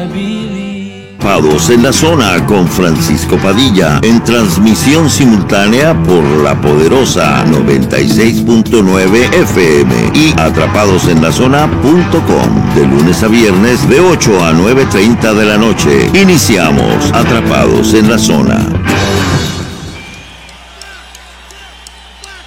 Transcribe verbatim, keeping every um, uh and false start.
Atrapados en la Zona con Francisco Padilla, en transmisión simultánea por la poderosa noventa y seis punto nueve F M y atrapados en la zona punto com, de lunes a viernes de ocho a nueve treinta de la noche. Iniciamos Atrapados en la Zona.